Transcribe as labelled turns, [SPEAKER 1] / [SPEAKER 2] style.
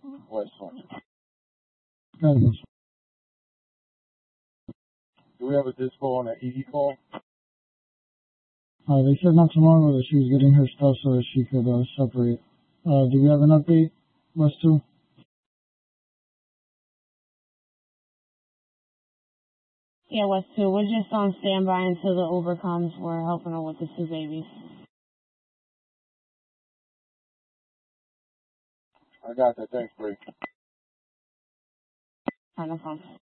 [SPEAKER 1] West one.
[SPEAKER 2] Guys,
[SPEAKER 1] Do we have a dispo on an ED call?
[SPEAKER 2] they said not too long ago that she was getting her stuff so that she could separate. Do we have an update, West 2?
[SPEAKER 3] Yeah, West 2. We're just on standby until the Uber comes. We're helping her with the 2 babies.
[SPEAKER 1] I got that. Thanks, Bree.
[SPEAKER 3] On the phone.